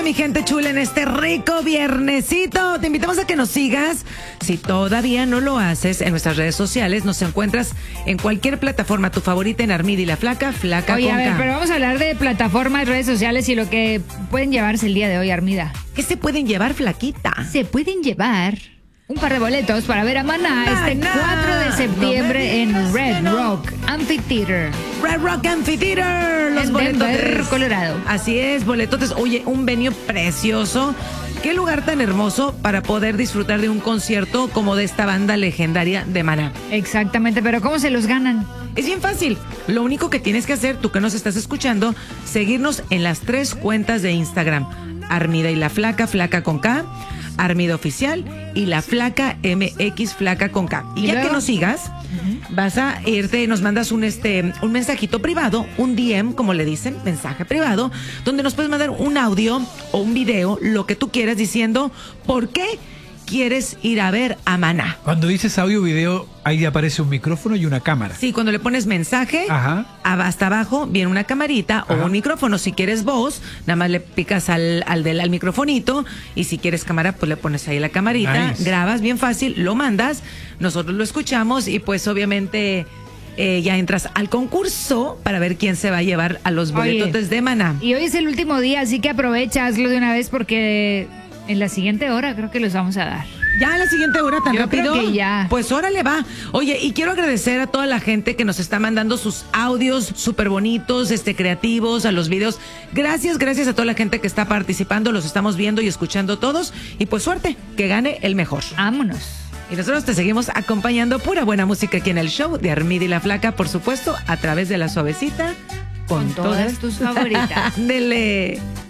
mi gente chula, en este rico viernesito. Te invitamos a que nos sigas. Si todavía no lo haces, en nuestras redes sociales nos encuentras en cualquier plataforma, tu favorita, en Armida y la Flaca, Flaca Oye, con a ver, K. pero vamos a hablar de plataformas, redes sociales y lo que pueden llevarse el día de hoy, Armida. ¿Qué se pueden llevar, Flaquita? Se pueden llevar un par de boletos para ver a Maná este 4 de septiembre en Red Rock Amphitheater. Red Rock Amphitheater. Los En boletotes. Denver, Colorado. Así es, boletotes. Oye, un venue precioso. Qué lugar tan hermoso para poder disfrutar de un concierto como de esta banda legendaria de Maná. Exactamente, pero ¿cómo se los ganan? Es bien fácil. Lo único que tienes que hacer, tú que nos estás escuchando, seguirnos en las 3 cuentas de Instagram. Armida y la Flaca, Flaca con K, Armida Oficial y la Flaca MX, Flaca con K. Y ya luego, que nos sigas, vas a irte, nos mandas un mensajito privado, un DM, como le dicen, mensaje privado, donde nos puedes mandar un audio o un video, lo que tú quieras, diciendo por qué quieres ir a ver a Maná. Cuando dices audio o video, ahí aparece un micrófono y una cámara. Sí, cuando le pones mensaje, Ajá. hasta abajo viene una camarita o Ajá. un micrófono. Si quieres voz, nada más le picas al microfonito, y si quieres cámara, pues le pones ahí la camarita, Nice. grabas bien fácil, lo mandas, nosotros lo escuchamos y pues obviamente ya entras al concurso para ver quién se va a llevar a los boletotes de Maná. Y hoy es el último día, así que aprovecha, hazlo de una vez porque en la siguiente hora creo que los vamos a dar. Ya a la siguiente hora, tan Yo rápido. creo que ya. Pues órale, va. Oye, y quiero agradecer a toda la gente que nos está mandando sus audios súper bonitos, creativos, a los videos. Gracias a toda la gente que está participando. Los estamos viendo y escuchando todos. Y pues suerte, que gane el mejor. Vámonos. Y nosotros te seguimos acompañando pura buena música aquí en el show de Armida y la Flaca, por supuesto, a través de la suavecita. Con todas tus favoritas. Ándele.